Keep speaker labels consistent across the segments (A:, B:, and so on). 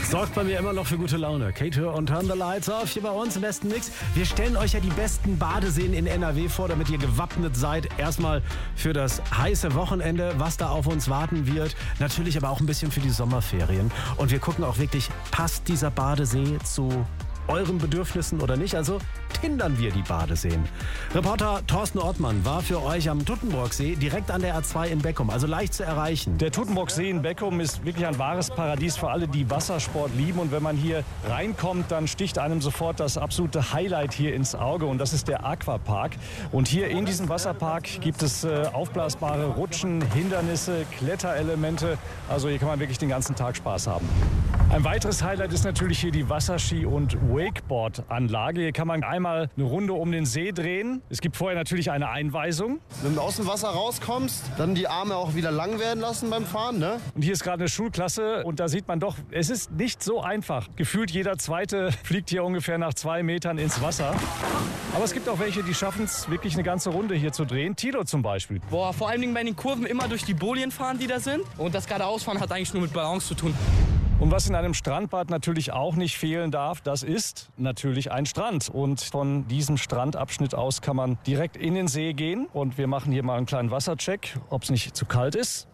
A: Sorgt bei mir immer noch für gute Laune. K-Tour und Turn the Lights Off hier bei uns im besten Mix. Wir stellen euch ja die besten Badeseen in NRW vor, damit ihr gewappnet seid. Erstmal für das heiße Wochenende, was da auf uns warten wird. Natürlich aber auch ein bisschen für die Sommerferien. Und wir gucken auch wirklich, passt dieser Badesee zu euren Bedürfnissen oder nicht? Also tindern wir die Badeseen. Reporter Thorsten Ortmann war für euch am Tuttenbrocksee direkt an der A2 in Beckum, also leicht zu erreichen.
B: Der Tuttenbrocksee in Beckum ist wirklich ein wahres Paradies für alle, die Wassersport lieben. Und wenn man hier reinkommt, dann sticht einem sofort das absolute Highlight hier ins Auge. Und das ist der Aquapark. Und hier in diesem Wasserpark gibt es aufblasbare Rutschen, Hindernisse, Kletterelemente. Also hier kann man wirklich den ganzen Tag Spaß haben. Ein weiteres Highlight ist natürlich hier die Wasserski- und Wakeboard-Anlage. Hier kann man einmal eine Runde um den See drehen. Es gibt vorher natürlich eine Einweisung.
C: Wenn du aus dem Wasser rauskommst, dann die Arme auch wieder lang werden lassen beim Fahren, ne?
B: Und hier ist gerade eine Schulklasse und da sieht man doch, es ist nicht so einfach. Gefühlt jeder Zweite fliegt hier ungefähr nach 2 Metern ins Wasser. Aber es gibt auch welche, die schaffen es wirklich eine ganze Runde hier zu drehen. Tilo zum Beispiel.
D: Boah, vor allen Dingen bei den Kurven immer durch die Bolien fahren, die da sind. Und das geradeausfahren hat eigentlich nur mit Balance zu tun.
B: Und was in einem Strandbad natürlich auch nicht fehlen darf, das ist natürlich ein Strand. Und von diesem Strandabschnitt aus kann man direkt in den See gehen. Und wir machen hier mal einen kleinen Wassercheck, ob es nicht zu kalt ist.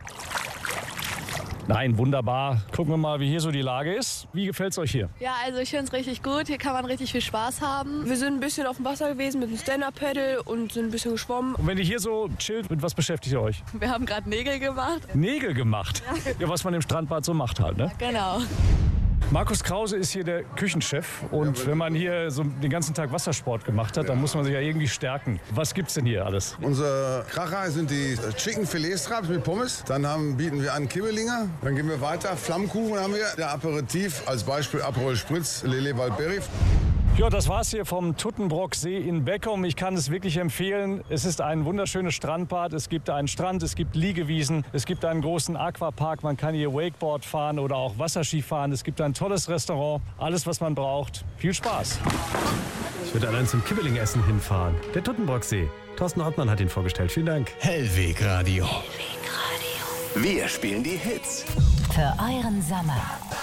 B: Nein, wunderbar. Gucken wir mal, wie hier so die Lage ist. Wie gefällt es euch hier?
E: Ja, also ich finde es richtig gut. Hier kann man richtig viel Spaß haben. Wir sind ein bisschen auf dem Wasser gewesen mit dem Stand-Up-Paddle und sind ein bisschen geschwommen.
B: Und wenn ihr hier so chillt, mit was beschäftigt ihr euch?
E: Wir haben gerade Nägel gemacht.
B: Nägel gemacht? Ja, was man im Strandbad so macht halt, ne?
E: Genau.
B: Markus Krause ist hier der Küchenchef und wenn man hier so den ganzen Tag Wassersport gemacht hat, dann muss man sich ja irgendwie stärken. Was gibt's denn hier alles?
F: Unser Kracher sind die Chicken Filetstraps mit Pommes. Dann bieten wir an Kibbelinger. Dann gehen wir weiter. Flammkuchen haben wir. Der Aperitif, als Beispiel Aperol Spritz, Lele Waldberry.
B: Ja, das war's hier vom Tuttenbrocksee in Beckum. Ich kann es wirklich empfehlen. Es ist ein wunderschönes Strandbad. Es gibt einen Strand, es gibt Liegewiesen, es gibt einen großen Aquapark. Man kann hier Wakeboard fahren oder auch Wasserski fahren. Es gibt ein tolles Restaurant. Alles, was man braucht. Viel Spaß.
A: Ich würde allein zum Kibbeling-Essen hinfahren. Der Tuttenbrocksee. Thorsten Ortmann hat ihn vorgestellt. Vielen Dank.
G: Hellweg Radio. Wir spielen die Hits.
H: Für euren Sommer.